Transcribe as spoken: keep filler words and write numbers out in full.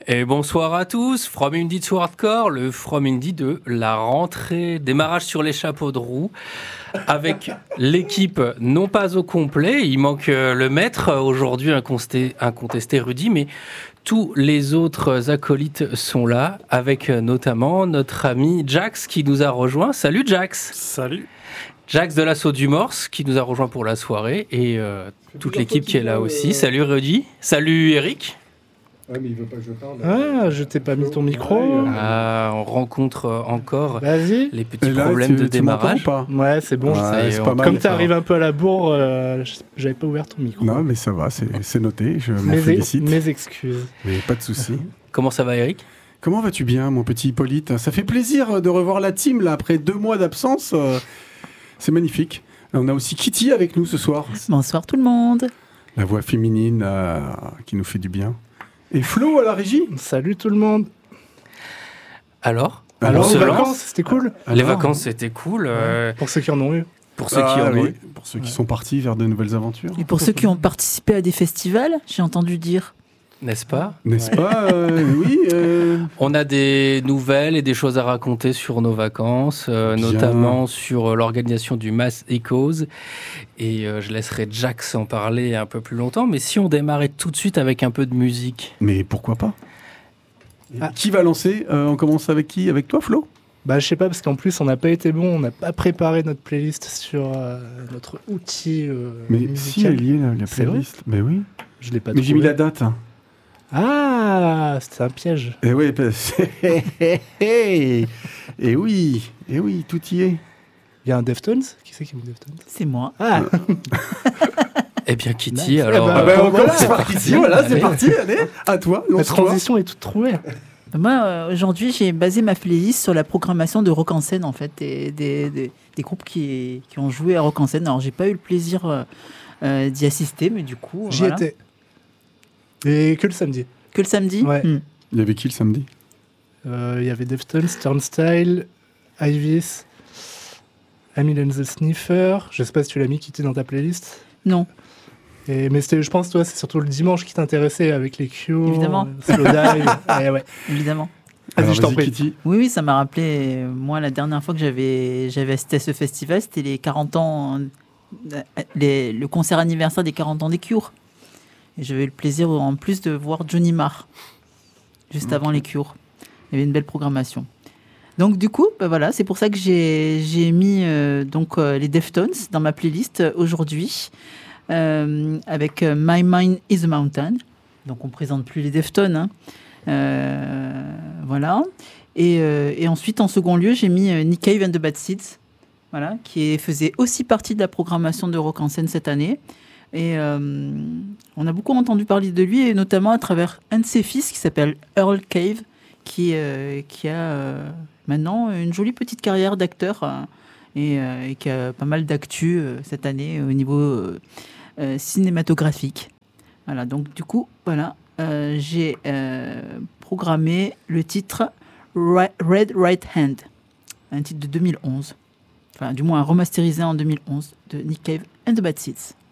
Et bonsoir à tous, From Indie to Hardcore, le From Indie de la rentrée, démarrage sur les chapeaux de roue, avec l'équipe non pas au complet, il manque le maître, aujourd'hui incontesté, incontesté Rudy, mais tous les autres acolytes sont là, avec notamment notre ami Jax qui nous a rejoint. Salut Jax. Salut. Jax de l'Assaut du Morse qui nous a rejoint pour la soirée, et euh, toute l'équipe qui est là aussi. Salut Rudy. Salut Eric. Ouais, mais il veut pas que je parle. Ah, je t'ai pas mis ton micro. Ah, on rencontre encore Vas-y. les petits là, problèmes tu, de tu démarrage. pas Ouais, c'est bon. Ouais, ça y est, c'est on- pas mal, Comme ça. t'arrives un peu à la bourre, euh, j'avais pas ouvert ton micro. Non, mais ça va, c'est, c'est noté, je m'en mes, félicite. mes excuses. Mais pas de souci. Comment ça va, Eric? Comment vas-tu bien, mon petit Hippolyte? Ça fait plaisir de revoir la team, là, après deux mois d'absence. euh, C'est magnifique. On a aussi Kitty avec nous ce soir. Bonsoir tout le monde. La voix féminine euh, qui nous fait du bien. Et Flo à la régie. Salut tout le monde. Alors, Alors, on les se vacances, lance. c'était cool. Les Alors, vacances, c'était cool. euh, Pour ceux qui en ont eu. Pour ceux qui ah, en ont oui, eu. pour ceux qui sont partis vers de nouvelles aventures. Et pour ceux qui ont participé à des festivals, j'ai entendu dire. N'est-ce pas? N'est-ce pas euh, Oui. euh, On a des nouvelles et des choses à raconter sur nos vacances, euh, Bien. notamment sur euh, l'organisation du Mass Echoes. Et euh, je laisserai Jax en parler un peu plus longtemps. Mais si on démarrait tout de suite avec un peu de musique. Mais pourquoi pas Ah. Qui va lancer Euh, On commence avec qui? Avec toi, Flo? Bah, je sais pas, parce qu'en plus, on n'a pas été bon, on n'a pas préparé notre playlist sur euh, notre outil euh, Mais musical. si, elle y est, la, la C'est playlist. Mais oui. Je l'ai pas Mais j'ai mis trouvé. la date. Ah, c'était un piège. Et oui, parce- et oui, et oui, tout y est. Il y a un Deftones. Qui c'est qui a mis Deftones? C'est moi. Ah, Eh bien, Kitty, Nice. alors. Eh ben, Ah ben, bon, on voilà, commence c'est par parti. ici, voilà, c'est Allez. parti, allez, à toi, la lance-toi. transition est toute trouvée. Moi, euh, aujourd'hui, j'ai basé ma playlist sur la programmation de Rock en scène, en fait, des, des, des, des groupes qui, qui ont joué à Rock en scène. Alors, j'ai pas eu le plaisir euh, euh, d'y assister, mais du coup, J'y voilà. étais. Et que le samedi. Que le samedi. Ouais. Hmm. Il y avait qui le samedi? Euh, Il y avait Deftones, Turnstile, Ivis, Emil and the Sniffer. Je sais pas si tu l'as mis, qui était dans ta playlist. Non. Et, mais c'était, je pense, toi, c'est surtout le dimanche qui t'intéressait avec les Cure, Évidemment. euh, Slowdive. Ouais, ouais. Évidemment. Vas-y, Alors, je t'en vas-y, prie. Kitty. Oui, oui, ça m'a rappelé, euh, moi, la dernière fois que j'avais, j'avais assisté à ce festival, c'était les quarante ans, euh, les- le concert anniversaire des quarante ans des Cure. Et j'avais eu le plaisir, en plus, de voir Johnny Marr, juste avant les Cure. Il y avait une belle programmation. Donc, du coup, bah voilà, c'est pour ça que j'ai, j'ai mis euh, donc, euh, les Deftones dans ma playlist euh, aujourd'hui, euh, avec euh, My Mind is a Mountain. Donc, on ne présente plus les Deftones, hein. Euh, voilà. Et, euh, et ensuite, en second lieu, j'ai mis euh, Nick Cave and the Bad Seeds, voilà, qui faisait aussi partie de la programmation de Rock en scène cette année. Et euh, on a beaucoup entendu parler de lui, et notamment à travers un de ses fils qui s'appelle Earl Cave, qui, euh, qui a euh, maintenant une jolie petite carrière d'acteur euh, et, euh, et qui a pas mal d'actu euh, cette année au niveau euh, euh, cinématographique. Voilà, donc du coup, voilà. Euh, j'ai euh, programmé le titre Ri- Red Right Hand, un titre de deux mille onze, enfin du moins remasterisé en deux mille onze, de Nick Cave and the Bad Seeds.